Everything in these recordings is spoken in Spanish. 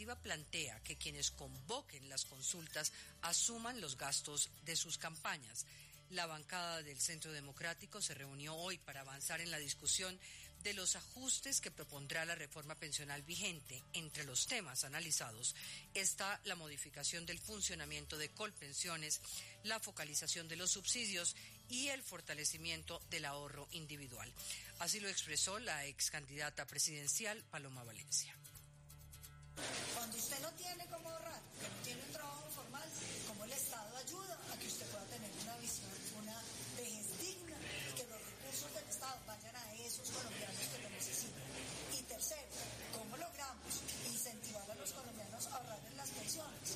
iniciativa plantea que quienes convoquen las consultas asuman los gastos de sus campañas. La bancada del Centro Democrático se reunió hoy para avanzar en la discusión de los ajustes que propondrá la reforma pensional vigente. Entre los temas analizados está la modificación del funcionamiento de Colpensiones, la focalización de los subsidios y el fortalecimiento del ahorro individual. Así lo expresó la ex candidata presidencial Paloma Valencia. Cuando usted no tiene cómo ahorrar, que no tiene un trabajo formal, como el Estado ayuda a que usted pueda tener una visión, una vejez digna y que los recursos del Estado vayan a esos colombianos que lo necesitan. Y tercero, ¿cómo logramos incentivar a los colombianos a ahorrar en las pensiones?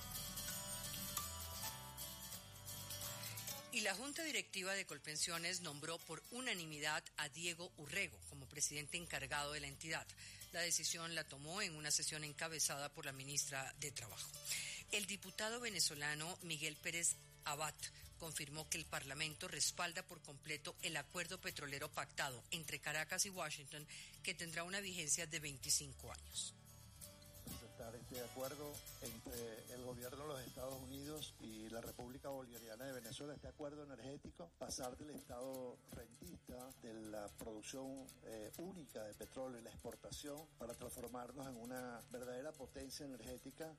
Y la Junta Directiva de Colpensiones nombró por unanimidad a Diego Urrego como presidente encargado de la entidad. La decisión la tomó en una sesión encabezada por la ministra de Trabajo. El diputado venezolano Miguel Pérez Abad confirmó que el Parlamento respalda por completo el acuerdo petrolero pactado entre Caracas y Washington, que tendrá una vigencia de 25 años. Aceptar este acuerdo entre el gobierno de los Estados Unidos y la República Bolivariana de Venezuela, este acuerdo energético, pasar del estado rentista de la producción única de petróleo y la exportación para transformarnos en una verdadera potencia energética.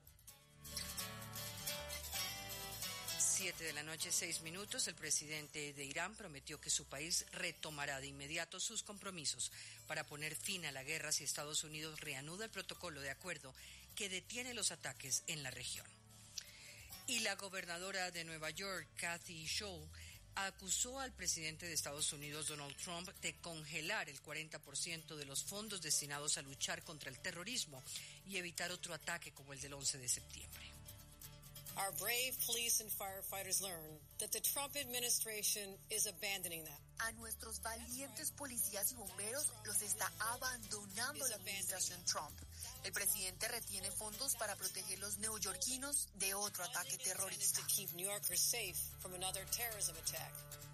7:06 p.m, el presidente de Irán prometió que su país retomará de inmediato sus compromisos para poner fin a la guerra si Estados Unidos reanuda el protocolo de acuerdo que detiene los ataques en la región. Y la gobernadora de Nueva York, Kathy Hochul, acusó al presidente de Estados Unidos, Donald Trump, de congelar el 40% de los fondos destinados a luchar contra el terrorismo y evitar otro ataque como el del 11 de septiembre. Our brave police and firefighters learn that the Trump administration is abandoning them. A nuestros valientes policías y bomberos los está abandonando la administración Trump. El presidente retiene fondos para proteger los neoyorquinos de otro ataque terrorista. To keep New Yorkers safe from another terrorism attack.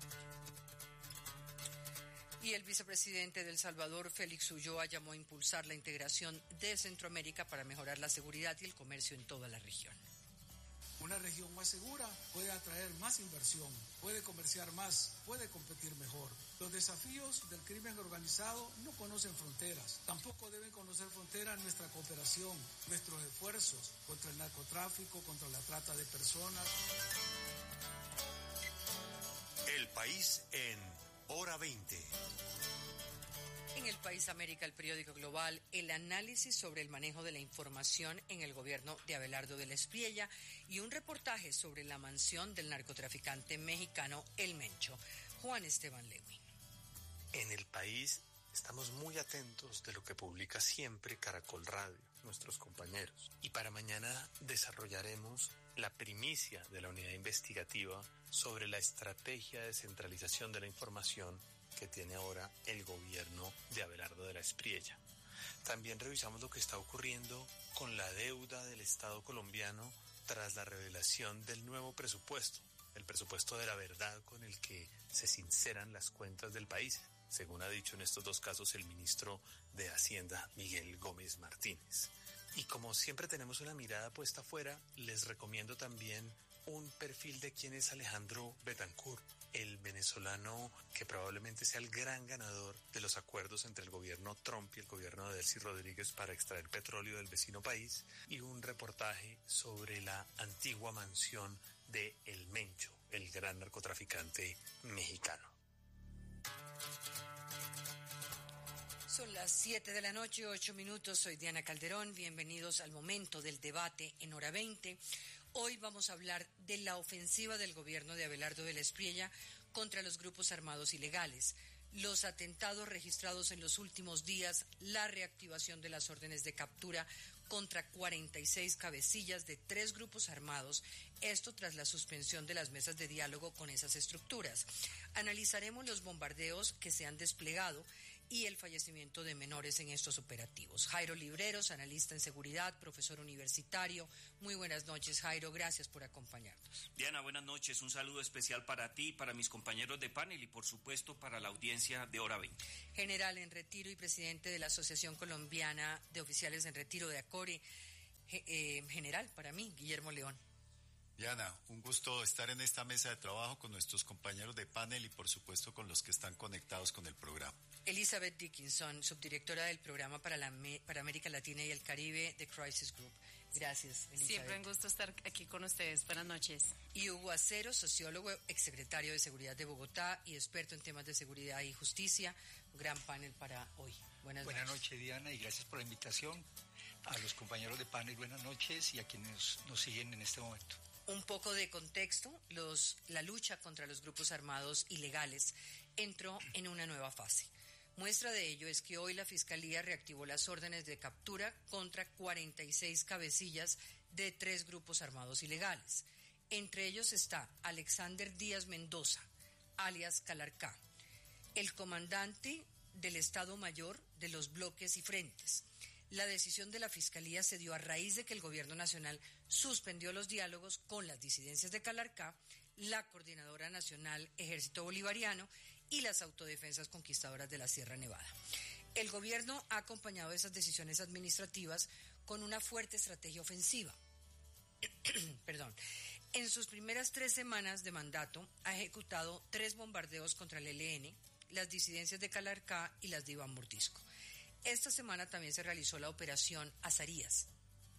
Y el vicepresidente de El Salvador, Félix Ulloa, llamó a impulsar la integración de Centroamérica para mejorar la seguridad y el comercio en toda la región. Una región más segura puede atraer más inversión, puede comerciar más, puede competir mejor. Los desafíos del crimen organizado no conocen fronteras, tampoco deben conocer fronteras nuestra cooperación, nuestros esfuerzos contra el narcotráfico, contra la trata de personas. El país en Hora 20. En El País América, el periódico global, el análisis sobre el manejo de la información en el gobierno de Abelardo de la Espriella y un reportaje sobre la mansión del narcotraficante mexicano El Mencho. Juan Esteban Lewin. En El País estamos muy atentos de lo que publica siempre Caracol Radio, nuestros compañeros. Y para mañana desarrollaremos la primicia de la unidad investigativa sobre la estrategia de centralización de la información que tiene ahora el gobierno de Abelardo de la Espriella. También revisamos lo que está ocurriendo con la deuda del Estado colombiano tras la revelación del nuevo presupuesto, el presupuesto de la verdad con el que se sinceran las cuentas del país, según ha dicho en estos dos casos el ministro de Hacienda, Miguel Gómez Martínez. Y como siempre tenemos una mirada puesta afuera, les recomiendo también un perfil de quién es Alejandro Betancourt, el venezolano que probablemente sea el gran ganador de los acuerdos entre el gobierno Trump y el gobierno de Delcy Rodríguez para extraer petróleo del vecino país, y un reportaje sobre la antigua mansión de El Mencho, el gran narcotraficante mexicano. Son las 7:08 p.m, soy Diana Calderón, bienvenidos al momento del debate en Hora 20. Hoy vamos a hablar de la ofensiva del gobierno de Abelardo de la Espriella contra los grupos armados ilegales, los atentados registrados en los últimos días, la reactivación de las órdenes de captura contra 46 cabecillas de 3 grupos armados, esto tras la suspensión de las mesas de diálogo con esas estructuras. Analizaremos los bombardeos que se han desplegado y el fallecimiento de menores en estos operativos. Jairo Libreros, analista en seguridad, profesor universitario. Muy buenas noches, Jairo, gracias por acompañarnos. Diana, buenas noches, un saludo especial para ti, para mis compañeros de panel y por supuesto para la audiencia de Hora 20. General en retiro y presidente de la Asociación Colombiana de Oficiales en Retiro de ACORE, general para mí, Guillermo León. Diana, un gusto estar en esta mesa de trabajo con nuestros compañeros de panel y por supuesto con los que están conectados con el programa. Elizabeth Dickinson, subdirectora del programa para América Latina y el Caribe de Crisis Group. Gracias, Elizabeth. Siempre un gusto estar aquí con ustedes. Buenas noches. Y Hugo Acero, sociólogo, exsecretario de Seguridad de Bogotá y experto en temas de seguridad y justicia. Un gran panel para hoy. Buenas noches, Diana, y gracias por la invitación. A los compañeros de panel, buenas noches, y a quienes nos siguen en este momento. Un poco de contexto, la lucha contra los grupos armados ilegales entró en una nueva fase. Muestra de ello es que hoy la Fiscalía reactivó las órdenes de captura contra 46 cabecillas de 3 grupos armados ilegales. Entre ellos está Alexander Díaz Mendoza, alias Calarcá, el comandante del Estado Mayor de los bloques y frentes. La decisión de la Fiscalía se dio a raíz de que el Gobierno Nacional suspendió los diálogos con las disidencias de Calarcá, la Coordinadora Nacional Ejército Bolivariano y las Autodefensas Conquistadoras de la Sierra Nevada. El Gobierno ha acompañado esas decisiones administrativas con una fuerte estrategia ofensiva. En sus primeras 3 semanas de mandato ha ejecutado 3 bombardeos contra el ELN, las disidencias de Calarcá y las de Iván Mordisco. Esta semana también se realizó la operación Azarias,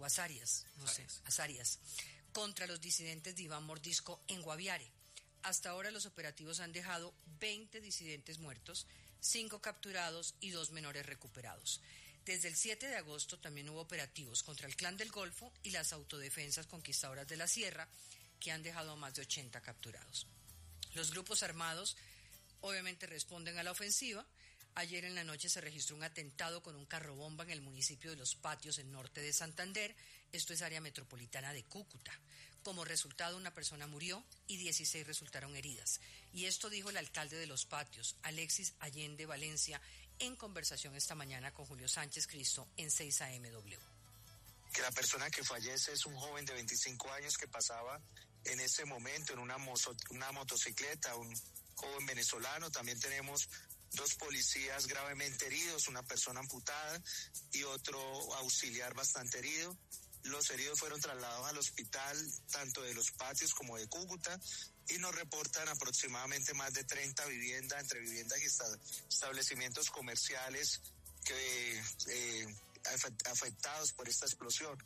contra los disidentes de Iván Mordisco en Guaviare. Hasta ahora los operativos han dejado 20 disidentes muertos, 5 capturados y 2 menores recuperados. Desde el 7 de agosto también hubo operativos contra el Clan del Golfo y las Autodefensas Conquistadoras de la Sierra, que han dejado a más de 80 capturados. Los grupos armados obviamente responden a la ofensiva. Ayer en la noche se registró un atentado con un carrobomba en el municipio de Los Patios, en norte de Santander. Esto es área metropolitana de Cúcuta. Como resultado, una persona murió y 16 resultaron heridas. Y esto dijo el alcalde de Los Patios, Alexis Allende Valencia, en conversación esta mañana con Julio Sánchez Cristo en 6 AMW. Que la persona que fallece es un joven de 25 años que pasaba en ese momento en una motocicleta, un joven venezolano. También tenemos 2 policías gravemente heridos, una persona amputada y otro auxiliar bastante herido. Los heridos fueron trasladados al hospital tanto de Los Patios como de Cúcuta y nos reportan aproximadamente más de 30 viviendas, entre viviendas y establecimientos comerciales afectados por esta explosión.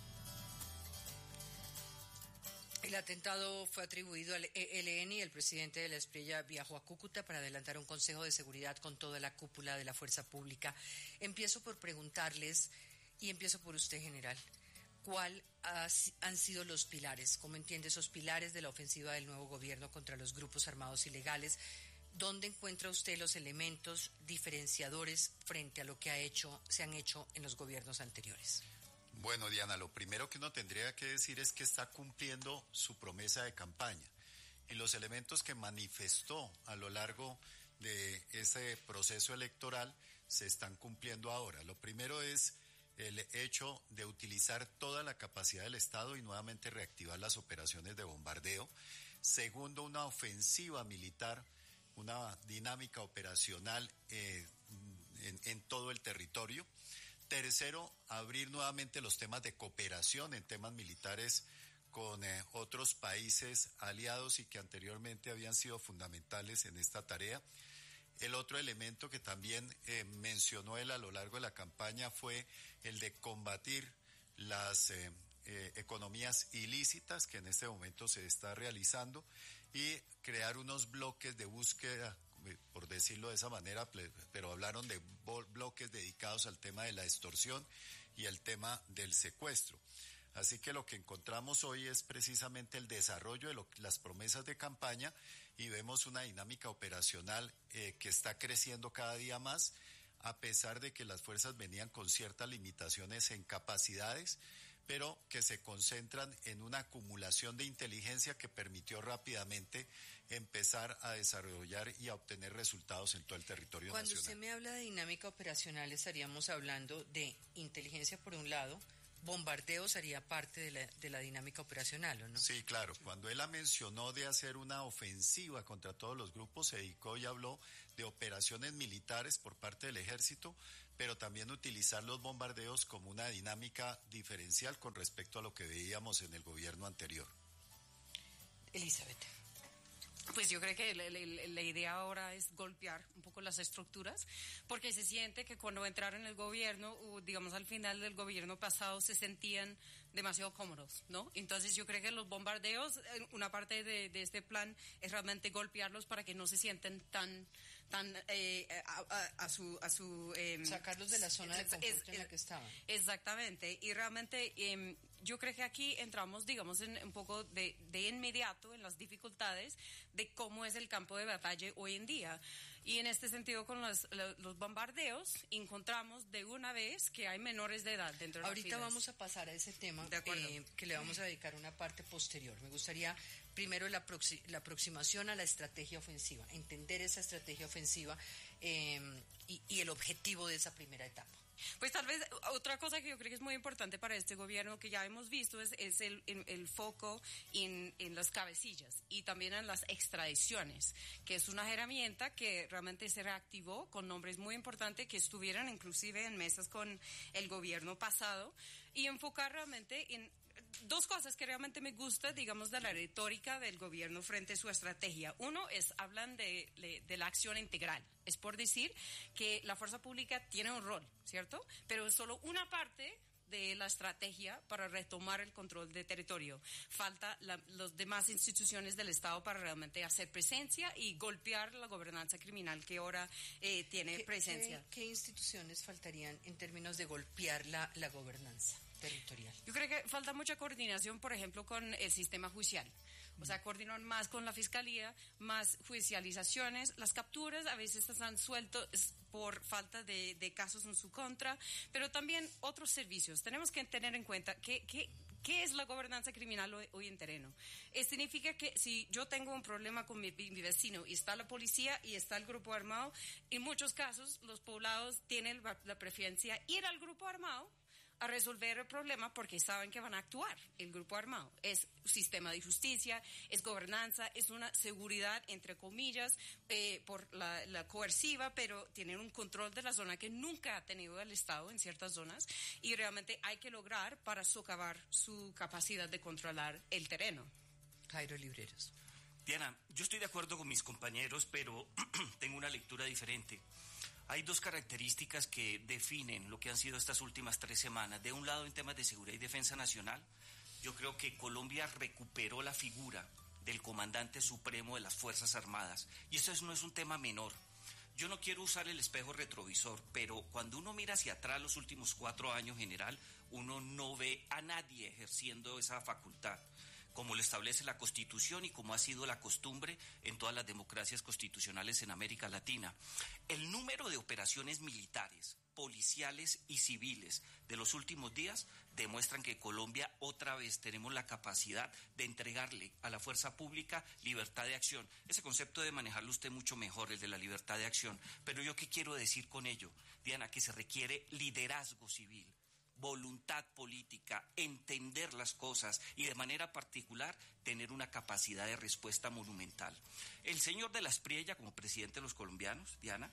El atentado fue atribuido al ELN y el presidente de la Espriella viajó a Cúcuta para adelantar un consejo de seguridad con toda la cúpula de la fuerza pública. Empiezo por preguntarles, y empiezo por usted, general, ¿cuál han sido los pilares? ¿Cómo entiende esos pilares de la ofensiva del nuevo gobierno contra los grupos armados ilegales? ¿Dónde encuentra usted los elementos diferenciadores frente a lo que se han hecho en los gobiernos anteriores? Bueno, Diana, lo primero que uno tendría que decir es que está cumpliendo su promesa de campaña y los elementos que manifestó a lo largo de ese proceso electoral se están cumpliendo ahora. Lo primero es el hecho de utilizar toda la capacidad del Estado y nuevamente reactivar las operaciones de bombardeo. Segundo, una ofensiva militar, una dinámica operacional en todo el territorio. Tercero, abrir nuevamente los temas de cooperación en temas militares con otros países aliados y que anteriormente habían sido fundamentales en esta tarea. El otro elemento que también mencionó él a lo largo de la campaña fue el de combatir las economías ilícitas que en este momento se está realizando y crear unos bloques de búsqueda, por decirlo de esa manera, pero hablaron de bloques dedicados al tema de la extorsión y el tema del secuestro. Así que lo que encontramos hoy es precisamente el desarrollo de las promesas de campaña y vemos una dinámica operacional que está creciendo cada día más, a pesar de que las fuerzas venían con ciertas limitaciones en capacidades, pero que se concentran en una acumulación de inteligencia que permitió rápidamente empezar a desarrollar y a obtener resultados en todo el territorio nacional. Cuando usted me habla de dinámica operacional, estaríamos hablando de inteligencia por un lado, bombardeo sería parte de la dinámica operacional, ¿o no? Sí, claro. Cuando él la mencionó de hacer una ofensiva contra todos los grupos, se dedicó y habló de operaciones militares por parte del ejército, pero también utilizar los bombardeos como una dinámica diferencial con respecto a lo que veíamos en el gobierno anterior. Elizabeth. Pues yo creo que la idea ahora es golpear un poco las estructuras, porque se siente que cuando entraron en el gobierno, o digamos al final del gobierno pasado, se sentían demasiado cómodos, ¿no? Entonces yo creo que los bombardeos, una parte de este plan es realmente golpearlos para que no se sienten tan sacarlos de la zona de confort en la que estaban. Exactamente, y realmente yo creo que aquí entramos, digamos, en un poco de inmediato en las dificultades de cómo es el campo de batalla hoy en día. Y en este sentido, con los bombardeos, encontramos de una vez que hay menores de edad dentro de las filas. Ahorita vamos a pasar a ese tema, que le vamos a dedicar una parte posterior. Me gustaría primero la aproximación a la estrategia ofensiva, entender esa estrategia ofensiva y el objetivo de esa primera etapa. Pues tal vez otra cosa que yo creo que es muy importante para este gobierno que ya hemos visto es el foco en las cabecillas y también en las extradiciones, que es una herramienta que realmente se reactivó con nombres muy importantes que estuvieron inclusive en mesas con el gobierno pasado, y enfocar realmente en dos cosas que realmente me gusta, digamos, de la retórica del gobierno frente a su estrategia. Uno es, hablan de la acción integral. Es por decir que la fuerza pública tiene un rol, ¿cierto? Pero es solo una parte de la estrategia para retomar el control de territorio. Falta las demás instituciones del Estado para realmente hacer presencia y golpear la gobernanza criminal que ahora tiene presencia. ¿Qué instituciones faltarían en términos de golpear la gobernanza territorial? Yo creo que falta mucha coordinación, por ejemplo, con el sistema judicial. O sea, coordinar más con la fiscalía, más judicializaciones. Las capturas a veces están sueltos por falta de casos en su contra, pero también otros servicios. Tenemos que tener en cuenta ¿qué es la gobernanza criminal hoy en terreno? Significa que si yo tengo un problema con mi vecino y está la policía y está el grupo armado, en muchos casos los poblados tienen la preferencia ir al grupo armado a resolver el problema porque saben que van a actuar. El grupo armado es sistema de justicia, es gobernanza, es una seguridad, entre comillas, por la coerciva, pero tienen un control de la zona que nunca ha tenido el Estado en ciertas zonas, y realmente hay que lograr para socavar su capacidad de controlar el terreno. Jairo Libreros. Diana, yo estoy de acuerdo con mis compañeros, pero tengo una lectura diferente. Hay dos características que definen lo que han sido estas últimas 3 semanas. De un lado, en temas de seguridad y defensa nacional, yo creo que Colombia recuperó la figura del comandante supremo de las Fuerzas Armadas. Y eso no es un tema menor. Yo no quiero usar el espejo retrovisor, pero cuando uno mira hacia atrás los últimos 4 años, general, uno no ve a nadie ejerciendo esa facultad, como lo establece la Constitución y como ha sido la costumbre en todas las democracias constitucionales en América Latina. El número de operaciones militares, policiales y civiles de los últimos días demuestran que Colombia otra vez tenemos la capacidad de entregarle a la fuerza pública libertad de acción. Ese concepto debe manejarlo usted mucho mejor, el de la libertad de acción. Pero yo, ¿qué quiero decir con ello? Diana, que se requiere liderazgo civil, voluntad política, entender las cosas y de manera particular tener una capacidad de respuesta monumental. El señor de la Espriella, como presidente de los colombianos, Diana,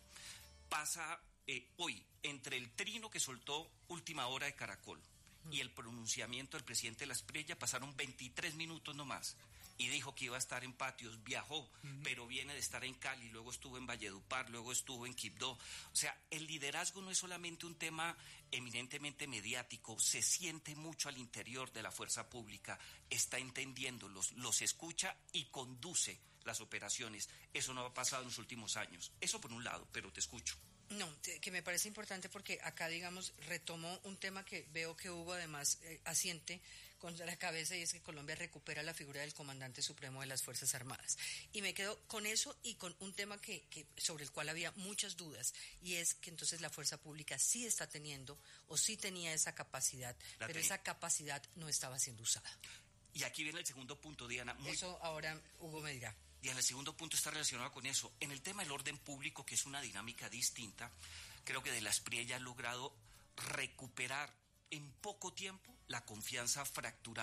pasa hoy entre el trino que soltó Última Hora de Caracol y el pronunciamiento del presidente de la Espriella, pasaron 23 minutos nomás. Y dijo que iba a estar en Patios, viajó, pero viene de estar en Cali, luego estuvo en Valledupar, luego estuvo en Quibdó. O sea, el liderazgo no es solamente un tema eminentemente mediático, se siente mucho al interior de la fuerza pública, está entendiéndolos, los escucha y conduce las operaciones. Eso no ha pasado en los últimos años. Eso por un lado, pero te escucho. No, que me parece importante porque acá, digamos, retomo un tema que veo que Hugo además asiente con la cabeza, y es que Colombia recupera la figura del comandante supremo de las Fuerzas Armadas. Y me quedo con eso y con un tema que sobre el cual había muchas dudas, y es que entonces la fuerza pública sí está teniendo o sí tenía esa capacidad, pero esa capacidad no estaba siendo usada. Y aquí viene el segundo punto, Diana. Eso ahora Hugo me dirá. Diana, el segundo punto está relacionado con eso. En el tema del orden público, que es una dinámica distinta, creo que de la Espriella ha logrado recuperar en poco tiempo la confianza fracturada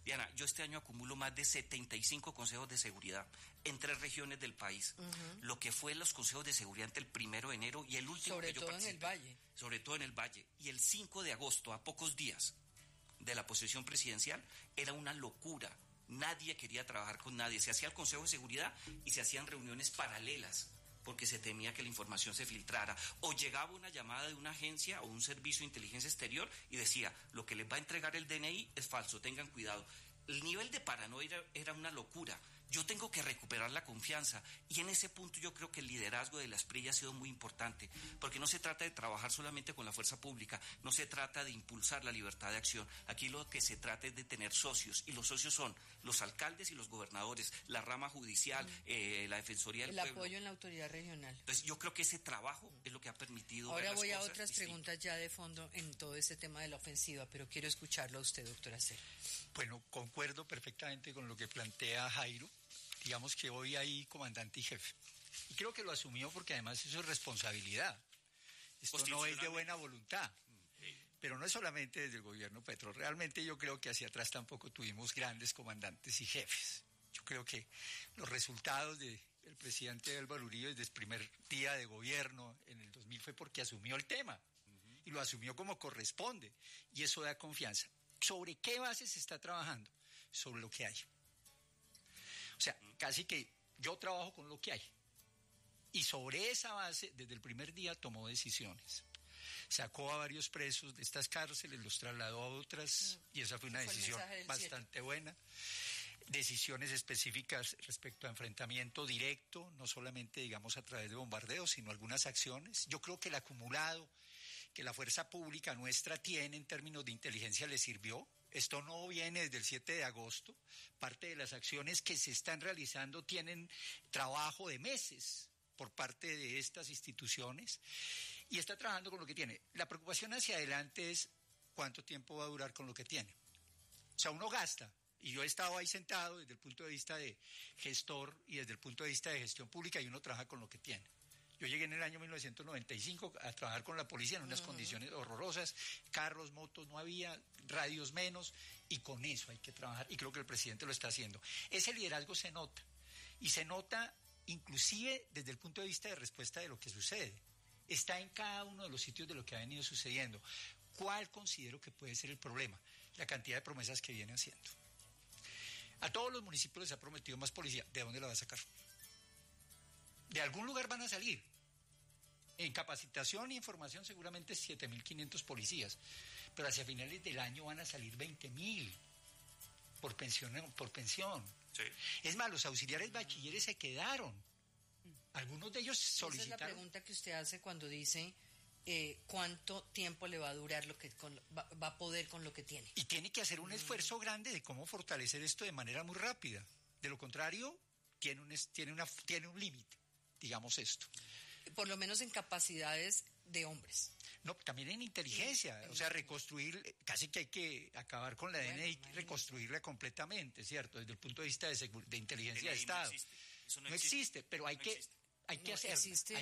Diana, yo este año acumulo más de 75 consejos de seguridad en 3 regiones del país. Lo que fue los consejos de seguridad entre el 1 de enero y el último sobre que yo participé. Sobre todo en el Valle. Sobre todo en el Valle. Y el 5 de agosto, a pocos días de la posesión presidencial, era una locura. Nadie quería trabajar con nadie. Se hacía el Consejo de Seguridad y se hacían reuniones paralelas porque se temía que la información se filtrara. O llegaba una llamada de una agencia o un servicio de inteligencia exterior y decía, lo que les va a entregar el DNI es falso, tengan cuidado. El nivel de paranoia era una locura. Yo tengo que recuperar la confianza y en ese punto yo creo que el liderazgo de la SPRI ha sido muy importante, porque no se trata de trabajar solamente con la fuerza pública, no se trata de impulsar la libertad de acción. Aquí lo que se trata es de tener socios, y los socios son los alcaldes y los gobernadores, la rama judicial, la Defensoría del Pueblo. El apoyo en la autoridad regional. Entonces yo creo que ese trabajo es lo que ha permitido. Ahora voy a otras preguntas ya de fondo en todo este tema de la ofensiva, pero quiero escucharlo a usted, doctora Cera. Bueno, concuerdo perfectamente con lo que plantea Jairo. Digamos que hoy hay comandante y jefe. Y creo que lo asumió porque además eso es responsabilidad. Esto no es de buena voluntad. Pero no es solamente desde el gobierno Petro. Realmente yo creo que hacia atrás tampoco tuvimos grandes comandantes y jefes. Yo creo que los resultados del presidente Álvaro Uribe desde el primer día de gobierno en el 2000 fue porque asumió el tema. Y lo asumió como corresponde. Y eso da confianza. ¿Sobre qué base se está trabajando? Sobre lo que hay. O sea, casi que yo trabajo con lo que hay. Y sobre esa base, desde el primer día tomó decisiones. Sacó a varios presos de estas cárceles, los trasladó a otras, y esa fue una decisión bastante buena. Decisiones específicas respecto a enfrentamiento directo, no solamente, digamos, a través de bombardeos, sino algunas acciones. Yo creo que el acumulado que la fuerza pública nuestra tiene en términos de inteligencia le sirvió. Esto no viene desde el 7 de agosto. Parte de las acciones que se están realizando tienen trabajo de meses por parte de estas instituciones y está trabajando con lo que tiene. La preocupación hacia adelante es cuánto tiempo va a durar con lo que tiene. O sea, uno gasta, y yo he estado ahí sentado desde el punto de vista de gestor y desde el punto de vista de gestión pública, y uno trabaja con lo que tiene. Yo llegué en el año 1995 a trabajar con la policía en unas condiciones horrorosas, carros, motos no había, radios menos, y con eso hay que trabajar, y creo que el presidente lo está haciendo. Ese liderazgo se nota, y se nota inclusive desde el punto de vista de respuesta de lo que sucede. Está en cada uno de los sitios de lo que ha venido sucediendo. ¿Cuál considero que puede ser el problema? La cantidad de promesas que viene haciendo. A todos los municipios les ha prometido más policía. ¿De dónde la va a sacar? De algún lugar van a salir. En capacitación y información seguramente 7.500 policías, pero hacia finales del año van a salir 20.000 por pensión. Sí. Es más, los auxiliares bachilleres se quedaron. Algunos de ellos solicitaron. Esa es la pregunta que usted hace cuando dice cuánto tiempo le va a durar va a poder con lo que tiene. Y tiene que hacer un esfuerzo grande de cómo fortalecer esto de manera muy rápida. De lo contrario, tiene un límite, digamos esto. Por lo menos en capacidades de hombres. No, también en inteligencia, o sea, reconstruir, casi que hay que acabar con la DNI y reconstruirla completamente, ¿cierto? Desde el punto de vista de inteligencia de Estado. No existe, pero hay que hacerla.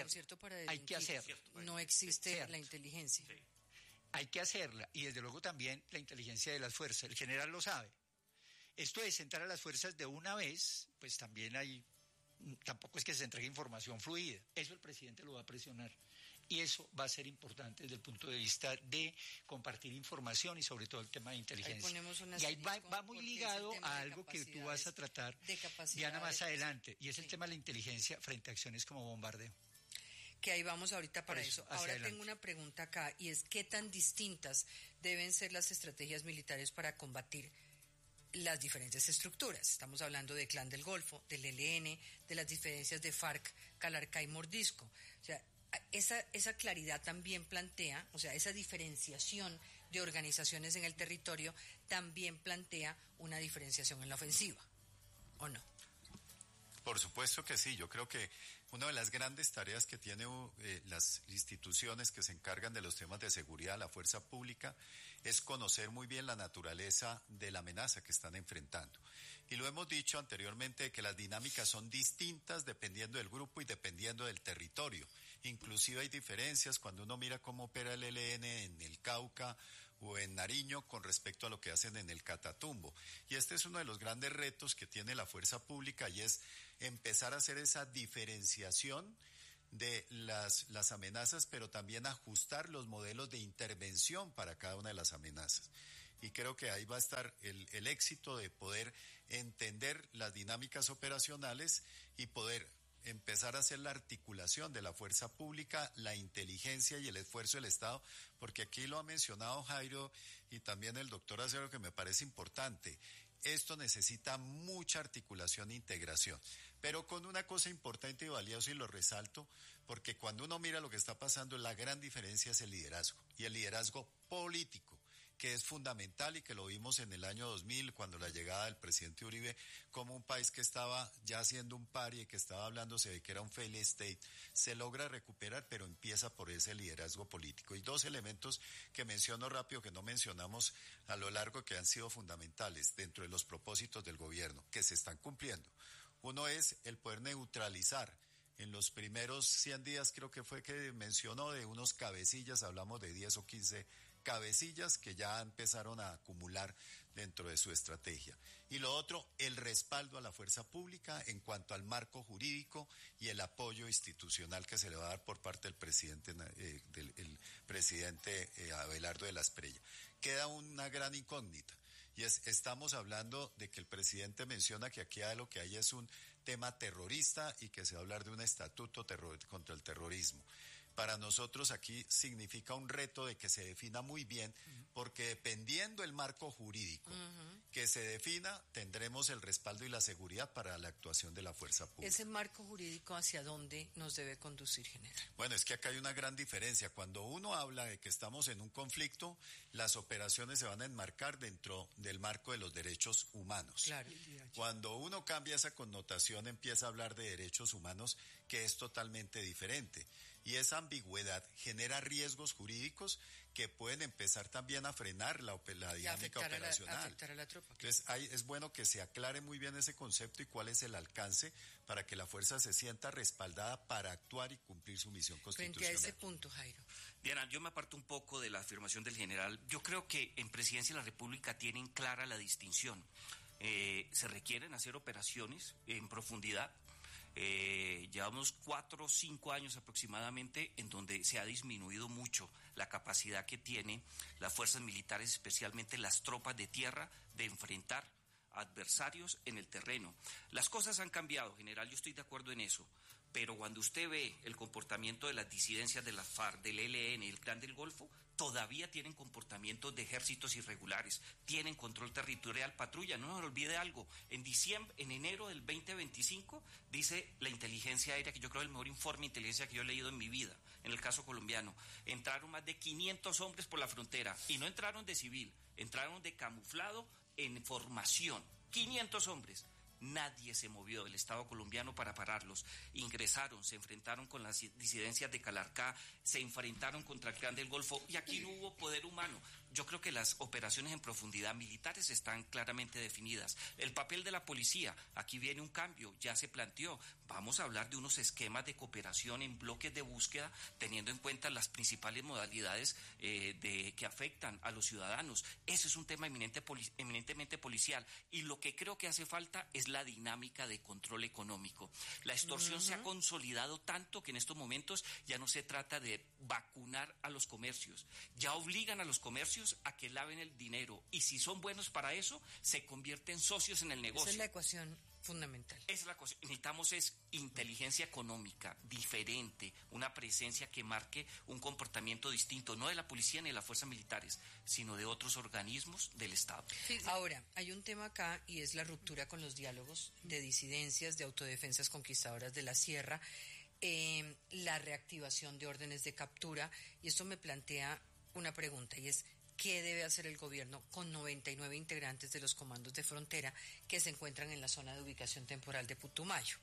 No existe la inteligencia. Sí. Hay que hacerla, y desde luego también la inteligencia de las fuerzas. El general lo sabe. Esto de sentar a las fuerzas de una vez, pues también tampoco es que se entregue información fluida. Eso el presidente lo va a presionar. Y eso va a ser importante desde el punto de vista de compartir información y sobre todo el tema de inteligencia. Y ahí va muy ligado a algo que tú vas a tratar, Diana, más adelante, y es el tema de la inteligencia frente a acciones como bombardeo. Que ahí vamos ahorita para eso. Ahora adelante. Tengo una pregunta acá, y es ¿qué tan distintas deben ser las estrategias militares para combatir las diferentes estructuras? Estamos hablando de Clan del Golfo, del ELN, de las diferencias de FARC, Calarcá y Mordisco. O sea, esa claridad también plantea, o sea, esa diferenciación de organizaciones en el territorio también plantea una diferenciación en la ofensiva, ¿o no? Por supuesto que sí. Yo creo que una de las grandes tareas que tienen las instituciones que se encargan de los temas de seguridad, la fuerza pública, es conocer muy bien la naturaleza de la amenaza que están enfrentando. Y lo hemos dicho anteriormente, que las dinámicas son distintas dependiendo del grupo y dependiendo del territorio. Inclusive hay diferencias cuando uno mira cómo opera el ELN en el Cauca o en Nariño con respecto a lo que hacen en el Catatumbo. Y este es uno de los grandes retos que tiene la fuerza pública, y es empezar a hacer esa diferenciación de las amenazas, pero también ajustar los modelos de intervención para cada una de las amenazas. Y creo que ahí va a estar el éxito de poder entender las dinámicas operacionales y poder empezar a hacer la articulación de la fuerza pública, la inteligencia y el esfuerzo del Estado, porque aquí lo ha mencionado Jairo y también el doctor Acero, que me parece importante. Esto necesita mucha articulación e integración, pero con una cosa importante y valiosa, y lo resalto, porque cuando uno mira lo que está pasando, la gran diferencia es el liderazgo, y el liderazgo político, que es fundamental y que lo vimos en el año 2000, cuando la llegada del presidente Uribe, como un país que estaba ya siendo un paria y que estaba hablándose de que era un failed state, se logra recuperar, pero empieza por ese liderazgo político. Y dos elementos que menciono rápido, que no mencionamos a lo largo, que han sido fundamentales dentro de los propósitos del gobierno, que se están cumpliendo. Uno es el poder neutralizar. En los primeros 100 días creo que fue que mencionó de unos cabecillas, hablamos de 10 o 15 cabecillas que ya empezaron a acumular dentro de su estrategia. Y lo otro, el respaldo a la fuerza pública en cuanto al marco jurídico y el apoyo institucional que se le va a dar por parte del presidente Abelardo de la Espriella. Queda una gran incógnita, y estamos hablando de que el presidente menciona que aquí lo que hay es un tema terrorista y que se va a hablar de un estatuto contra el terrorismo. Para nosotros aquí significa un reto de que se defina muy bien, porque dependiendo el marco jurídico que se defina, tendremos el respaldo y la seguridad para la actuación de la fuerza pública. ¿Ese marco jurídico hacia dónde nos debe conducir, general? Bueno, es que acá hay una gran diferencia. Cuando uno habla de que estamos en un conflicto, las operaciones se van a enmarcar dentro del marco de los derechos humanos. Claro. Cuando uno cambia esa connotación, empieza a hablar de derechos humanos, que es totalmente diferente. Y esa ambigüedad genera riesgos jurídicos que pueden empezar también a frenar la dinámica operacional. Afectar a la tropa. Entonces, es bueno que se aclare muy bien ese concepto y cuál es el alcance para que la fuerza se sienta respaldada para actuar y cumplir su misión constitucional. Frente a ese punto, Jairo. Diana, yo me aparto un poco de la afirmación del general. Yo creo que en Presidencia de la República tienen clara la distinción. Se requieren hacer operaciones en profundidad. Llevamos 4 o 5 años aproximadamente en donde se ha disminuido mucho la capacidad que tienen las fuerzas militares, especialmente las tropas de tierra, de enfrentar adversarios en el terreno. Las cosas han cambiado, general, yo estoy de acuerdo en eso, pero cuando usted ve el comportamiento de las disidencias de la FARC, del ELN y el Clan del Golfo, todavía tienen comportamientos de ejércitos irregulares, tienen control territorial, patrulla. No me olvide algo, en enero del 2025, dice la inteligencia aérea, que yo creo es el mejor informe de inteligencia que yo he leído en mi vida, en el caso colombiano, entraron más de 500 hombres por la frontera, y no entraron de civil, entraron de camuflado en formación, 500 hombres. Nadie se movió del Estado colombiano para pararlos. Ingresaron, se enfrentaron con las disidencias de Calarcá, se enfrentaron contra el Clan del Golfo, y aquí no hubo poder humano. Yo creo que las operaciones en profundidad militares están claramente definidas. El papel de la policía, aquí viene un cambio, ya se planteó. Vamos a hablar de unos esquemas de cooperación en bloques de búsqueda, teniendo en cuenta las principales modalidades que afectan a los ciudadanos. Ese es un tema eminentemente policial, y lo que creo que hace falta es la dinámica de control económico. La extorsión se ha consolidado tanto que en estos momentos ya no se trata de vacunar a los comercios, ya obligan a los comercios a que laven el dinero, y si son buenos para eso, se convierten socios en el negocio. Esa es la ecuación fundamental. Esa es la cosa. Necesitamos inteligencia económica diferente, una presencia que marque un comportamiento distinto, no de la policía ni de las fuerzas militares, sino de otros organismos del Estado. Sí. Ahora, hay un tema acá, y es la ruptura con los diálogos de disidencias, de autodefensas conquistadoras de la sierra, la reactivación de órdenes de captura, y esto me plantea una pregunta, y es: ¿qué debe hacer el gobierno con 99 integrantes de los comandos de frontera que se encuentran en la zona de ubicación temporal de Putumayo?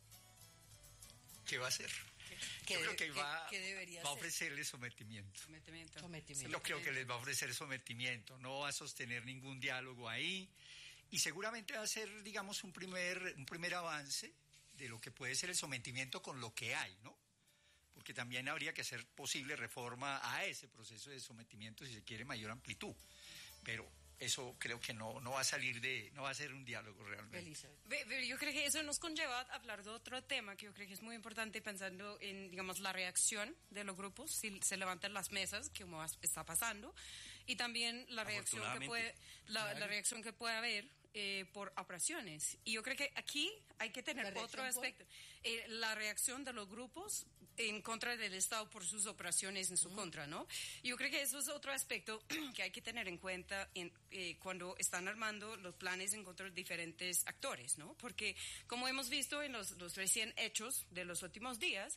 ¿Qué va a hacer? Yo creo que va a ofrecerles sometimiento. Yo creo que les va a ofrecer sometimiento, no va a sostener ningún diálogo ahí, y seguramente va a ser, digamos, un primer avance de lo que puede ser el sometimiento con lo que hay, ¿no? porque también habría que hacer posible reforma a ese proceso de sometimiento si se quiere mayor amplitud, pero eso creo que no va a salir no va a ser un diálogo realmente. Yo creo que eso nos conlleva a hablar de otro tema que yo creo que es muy importante, pensando en, digamos, la reacción de los grupos, si se levantan las mesas, que como está pasando, y también la reacción que puede, la reacción que puede haber por operaciones. Y yo creo que aquí hay que tener otro aspecto. La reacción de los grupos en contra del Estado por sus operaciones en su contra, ¿no? Yo creo que eso es otro aspecto que hay que tener en cuenta cuando están armando los planes en contra de diferentes actores, ¿no? Porque, como hemos visto en los recién hechos de los últimos días,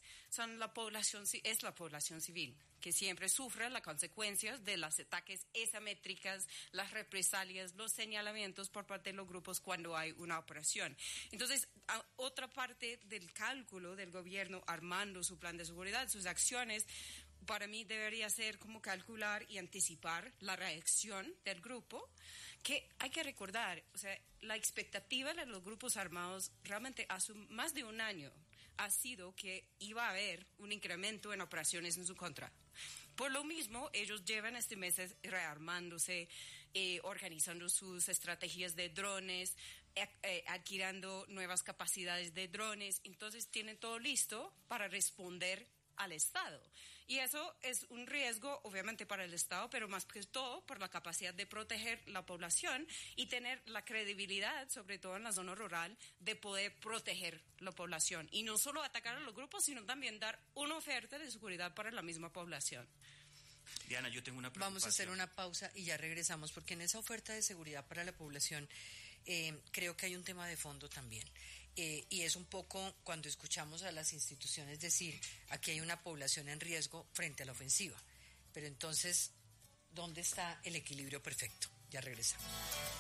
es la población civil que siempre sufre las consecuencias de los ataques asymétricas, las represalias, los señalamientos por parte de los grupos cuando hay una operación. Entonces, otra parte del cálculo del gobierno armando su plan de seguridad, sus acciones, para mí debería ser como calcular y anticipar la reacción del grupo, que hay que recordar, o sea, la expectativa de los grupos armados realmente hace más de un año ha sido que iba a haber un incremento en operaciones en su contra. Por lo mismo, ellos llevan meses rearmándose, organizando sus estrategias de drones, adquiriendo nuevas capacidades de drones. Entonces, tienen todo listo para responder al Estado. Y eso es un riesgo, obviamente, para el Estado, pero más que todo por la capacidad de proteger la población y tener la credibilidad, sobre todo en la zona rural, de poder proteger la población. Y no solo atacar a los grupos, sino también dar una oferta de seguridad para la misma población. Diana, yo tengo una preocupación. Vamos a hacer una pausa y ya regresamos, porque en esa oferta de seguridad para la población creo que hay un tema de fondo también. Y es un poco cuando escuchamos a las instituciones decir, aquí hay una población en riesgo frente a la ofensiva. Pero entonces, ¿dónde está el equilibrio perfecto? Ya regresamos.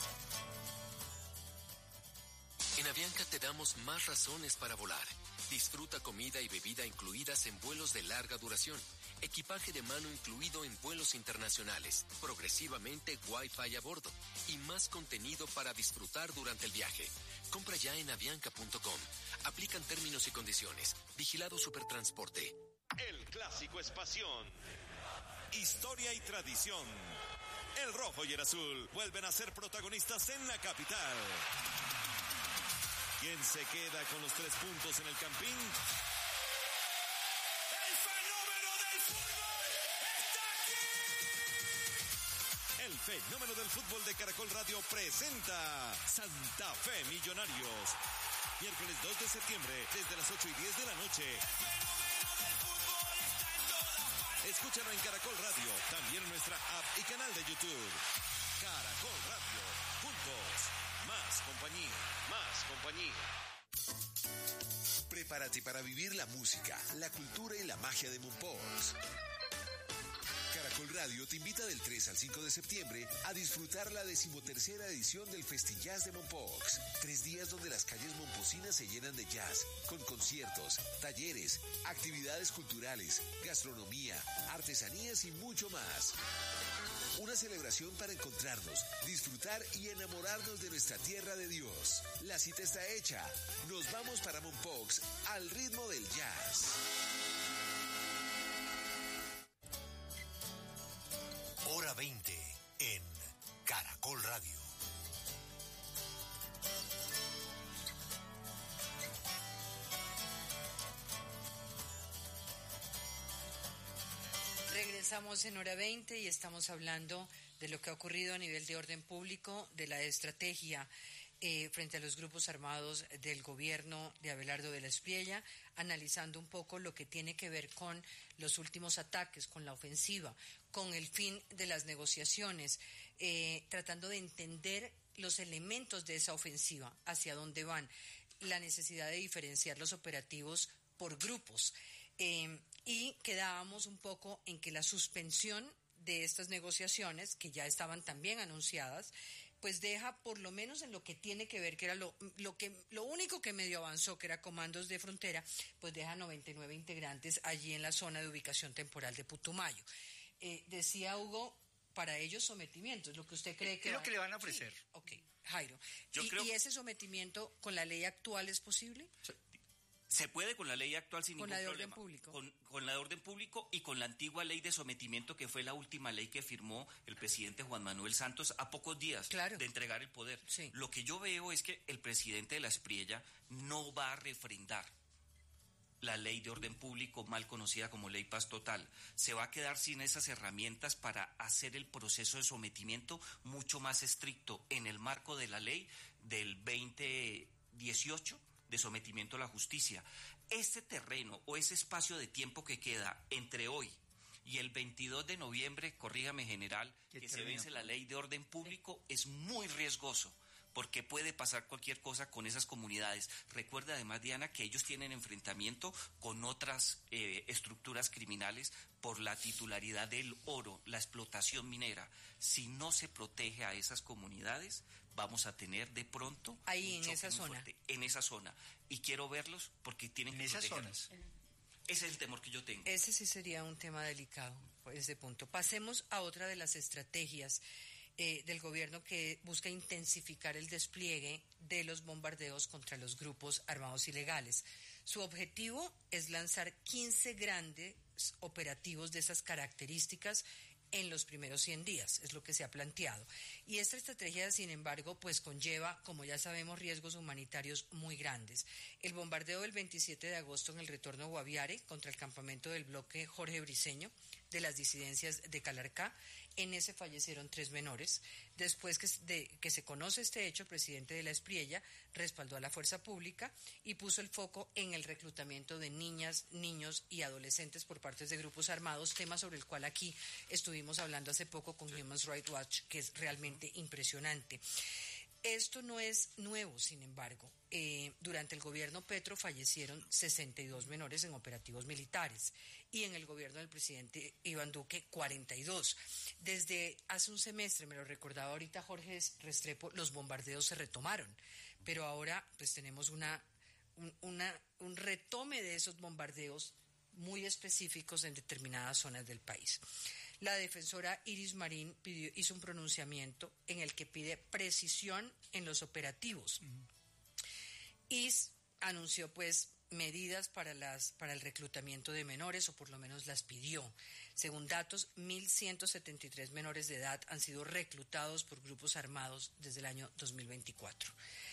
En Avianca te damos más razones para volar. Disfruta comida y bebida incluidas en vuelos de larga duración. Equipaje de mano incluido en vuelos internacionales. Progresivamente Wi-Fi a bordo. Y más contenido para disfrutar durante el viaje. Compra ya en avianca.com. Aplican términos y condiciones. Vigilado Supertransporte. El clásico es pasión, historia y tradición. El rojo y el azul vuelven a ser protagonistas en la capital. ¿Quién se queda con los 3 puntos en el Campín? ¡El fenómeno del fútbol está aquí! El fenómeno del fútbol de Caracol Radio presenta Santa Fe Millonarios. Miércoles 2 de septiembre, desde las 8:10 de la noche. El fenómeno del fútbol está en todas partes. Escúchalo en Caracol Radio, también en nuestra app y canal de YouTube. Caracol Radio, juntos. Más compañía, más compañía. Prepárate para vivir la música, la cultura y la magia de Mompox. Caracol Radio te invita del 3 al 5 de septiembre a disfrutar la 13ª edición del Festillas de Mompox. 3 días donde las calles momposinas se llenan de jazz, con conciertos, talleres, actividades culturales, gastronomía, artesanías y mucho más. Una celebración para encontrarnos, disfrutar y enamorarnos de nuestra tierra de Dios. La cita está hecha. Nos vamos para Mompox al ritmo del jazz. Hora 20 en Caracol Radio. Regresamos en Hora 20 y estamos hablando de lo que ha ocurrido a nivel de orden público, de la estrategia frente a los grupos armados del gobierno de Abelardo de la Espriella, analizando un poco lo que tiene que ver con los últimos ataques, con la ofensiva, con el fin de las negociaciones, tratando de entender los elementos de esa ofensiva, hacia dónde van, la necesidad de diferenciar los operativos por grupos. Y quedábamos un poco en que la suspensión de estas negociaciones, que ya estaban también anunciadas, pues deja, por lo menos en lo que tiene que ver, que era lo único que medio avanzó, que era comandos de frontera, pues deja 99 integrantes allí en la zona de ubicación temporal de Putumayo. Decía Hugo, para ellos sometimiento, ¿es lo que usted cree que es lo que le van a ofrecer? Sí. Ok, Jairo. ¿Y ese sometimiento con la ley actual es posible? Se puede con la ley actual sin ningún problema. Con la de orden público. Con la de orden público y con la antigua ley de sometimiento, que fue la última ley que firmó el presidente Juan Manuel Santos a pocos días de entregar el poder. Sí. Lo que yo veo es que el presidente de la Espriella no va a refrendar la ley de orden público, mal conocida como ley paz total. Se va a quedar sin esas herramientas para hacer el proceso de sometimiento mucho más estricto en el marco de la ley del 2018 de sometimiento a la justicia. Ese terreno o ese espacio de tiempo que queda entre hoy y el 22 de noviembre, corrígame general, que se vence la ley de orden público, es muy riesgoso, porque puede pasar cualquier cosa con esas comunidades. Recuerda además, Diana, que ellos tienen enfrentamiento con otras estructuras criminales por la titularidad del oro, la explotación minera. Si no se protege a esas comunidades, vamos a tener de pronto ahí en esa zona. Fuerte, en esa zona. Y quiero verlos porque tienen que protegerlos. Ese es el temor que yo tengo. Ese sí sería un tema delicado, por ese punto. Pasemos a otra de las estrategias del gobierno que busca intensificar el despliegue de los bombardeos contra los grupos armados ilegales. Su objetivo es lanzar 15 grandes operativos de esas características en los primeros 100 días, es lo que se ha planteado. Y esta estrategia, sin embargo, pues conlleva, como ya sabemos, riesgos humanitarios muy grandes. El bombardeo del 27 de agosto en el retorno a Guaviare contra el campamento del bloque Jorge Briceño de las disidencias de Calarcá, en ese fallecieron 3 menores. Después que se conoce este hecho, el presidente de la Espriella respaldó a la fuerza pública y puso el foco en el reclutamiento de niñas, niños y adolescentes por parte de grupos armados, tema sobre el cual aquí estuvimos hablando hace poco con Human Rights Watch, que es realmente impresionante. Esto no es nuevo, sin embargo. Durante el gobierno Petro fallecieron 62 menores en operativos militares y en el gobierno del presidente Iván Duque 42. Desde hace un semestre, me lo recordaba ahorita Jorge Restrepo, los bombardeos se retomaron, pero ahora pues tenemos un retome de esos bombardeos muy específicos en determinadas zonas del país. La defensora Iris Marín hizo un pronunciamiento en el que pide precisión en los operativos y anunció pues medidas para el reclutamiento de menores, o por lo menos las pidió. Según datos, 1.173 menores de edad han sido reclutados por grupos armados desde el año 2024.